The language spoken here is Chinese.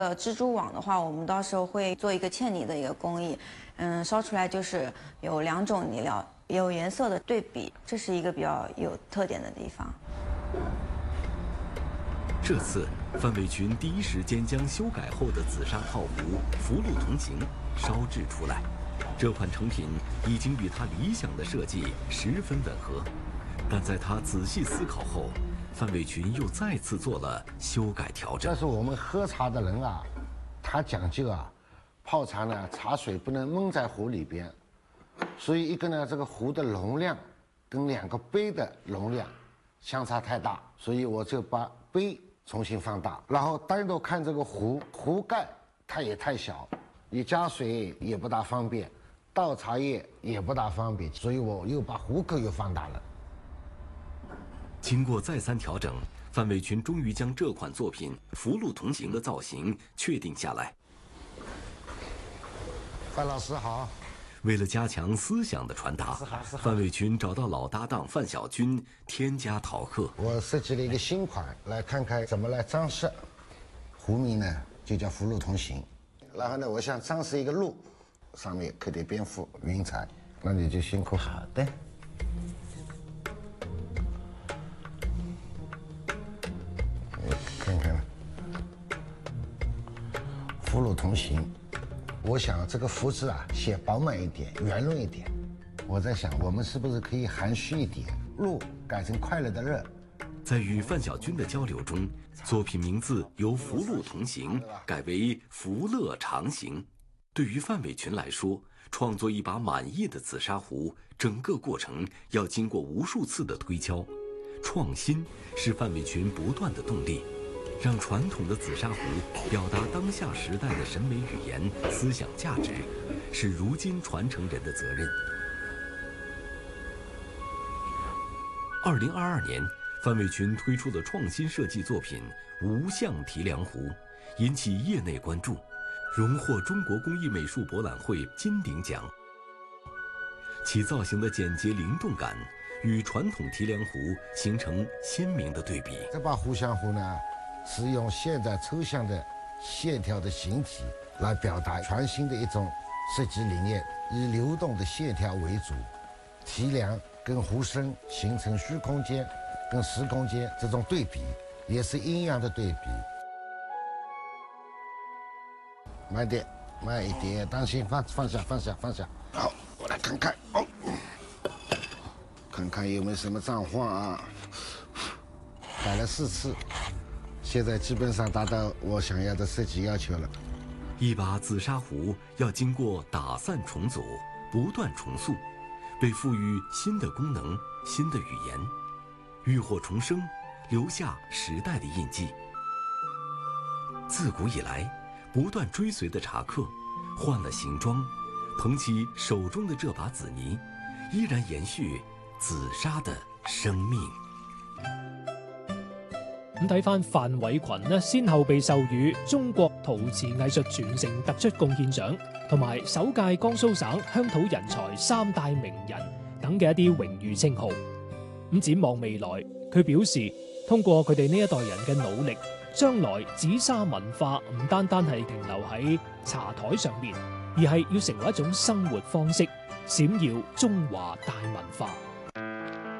蜘蛛网的话，我们到时候会做一个嵌泥的一个工艺，烧出来就是有2种泥料，有颜色的对比，这是一个比较有特点的地方。 这次范伟群第一时间将修改后的紫砂套壶“福禄同行”烧制出来，这款成品已经与他理想的设计十分吻合，但在他仔细思考后。范伟群又再次做了修改调整。 但是我们喝茶的人啊，他讲究啊，泡茶呢，茶水不能闷在壶里边，所以一个呢，这个壶的容量跟2个杯的容量相差太大，所以我就把杯重新放大，然后单独看这个壶盖它也太小，你加水也不大方便，倒茶叶也不大方便，所以我又把壶口又放大了。 经过再三调整，范伟群终于将这款作品“福禄同行”的造型确定下来。 范老师好。 为了加强思想的传达，范伟群找到老搭档范小军添加陶刻。 我设计了一个新款，来看看怎么来装饰。壶名呢就叫“福禄同行”，然后呢，我想装饰一个鹿，上面刻点蝙蝠、云彩。那你就辛苦。好的。看看，福禄同行。我想这个福字啊，写饱满一点，圆润一点。我在想，我们是不是可以含蓄一点，禄改成快乐的乐。 在与范小军的交流中，作品名字由“福禄同行”改为“福乐长行”。对于范伟群来说，创作一把满意的紫砂壶，整个过程要经过无数次的推敲。创新是范伟群不断的动力，让传统的紫砂壶表达当下时代的审美语言、思想价值，是如今传承人的责任。2022年，范伟群推出了创新设计作品“无相提梁壶”，引起业内关注，荣获中国工艺美术博览会金鼎奖。其造型的简洁灵动感与传统提梁壶形成鲜明的对比。 这把湖香壶呢，是用现在抽象的线条的形体来表达全新的一种设计理念，以流动的线条为主，提梁跟壶身形成虚空间跟实空间这种对比，也是阴阳的对比。慢点，慢一点，当心放下。好，我来看看哦。看看有没有什么状况啊？改了4次，现在基本上达到我想要的设计要求了。 一把紫砂壶要经过打散重组，不断重塑，被赋予新的功能、新的语言，浴火重生，留下时代的印记。自古以来，不断追随的茶客，换了形装，捧起手中的这把紫泥，依然延續紫砂的生命。 咁睇翻范偉群呢，先後被授予中國陶瓷藝術傳承突出貢獻獎，同埋首屆江蘇省鄉土人才3大名人等嘅一啲榮譽稱號。咁展望未來，佢表示通過佢哋呢一代人嘅努力，將來紫砂文化唔單單係停留喺茶台上面，而係要成為一種生活方式，閃耀中華大文化。